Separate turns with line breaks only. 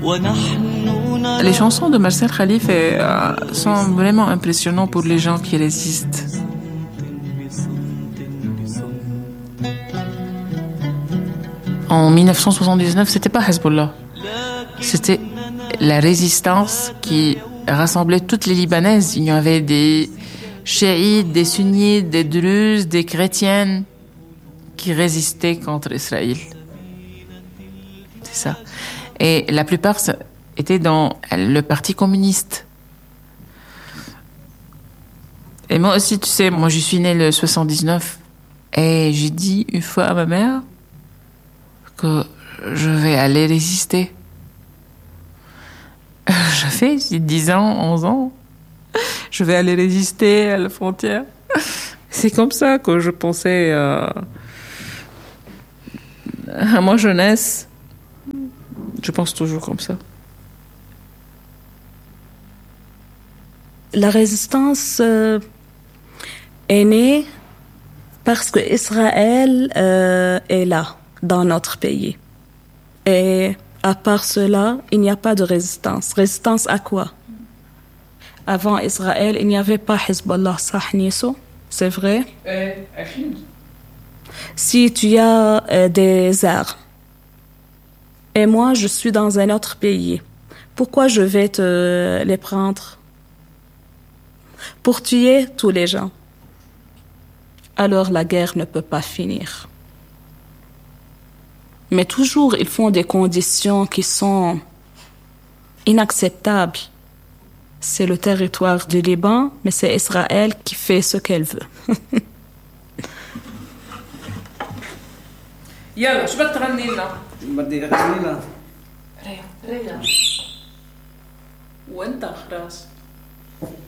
Les chansons de Marcel Khalif sont vraiment impressionnantes pour les gens qui résistent. En 1979, c'était pas Hezbollah. C'était la résistance qui rassemblait toutes les Libanaises. Il y avait des chiites, des sunnites, des druzes, des chrétiennes qui résistaient contre Israël. C'est ça. Et la plupart étaient dans le Parti communiste. Et moi aussi, tu sais, moi je suis née le 79. Et j'ai dit une fois à ma mère que je vais aller résister. J'avais 10 ans, 11 ans. Je vais aller résister à la frontière. C'est comme ça que je pensais à ma jeunesse. Je pense toujours comme ça.
La résistance est née parce que Israël est là, dans notre pays. Et à part cela, il n'y a pas de résistance. Résistance à quoi? Avant Israël, il n'y avait pas Hezbollah, c'est vrai? Si tu as des armes, et moi je suis dans un autre pays, pourquoi je vais te les prendre? Pour tuer tous les gens. Alors la guerre ne peut pas finir. Mais toujours, ils font des conditions qui sont inacceptables. C'est le territoire du Liban, mais c'est Israël qui fait ce qu'elle veut.
يلا شو بدك تغني لنا؟
بدي اغني لها
ريا وانت خلاص